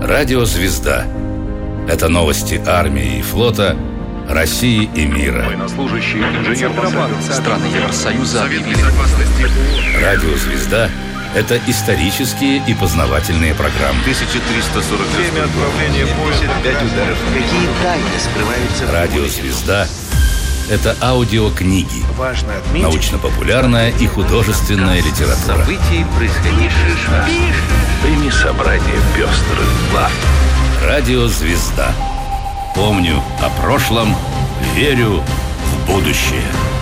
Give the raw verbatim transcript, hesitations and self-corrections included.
Радио «Звезда». Это новости армии и флота, России и мира. Военнослужащие, инженер страны Евросоюза объявили. Радио «Звезда» — это исторические и познавательные программы. тысяча триста сорок семь. Время отправления поезда. пять ударов. Какие тайны скрываются в Радио «Звезда» — это аудиокниги, Важно отметить, научно-популярная и художественная литература. События, происходившие с нами. Прими собрание пестрых глав. Радио «Звезда». Помню о прошлом, верю в будущее.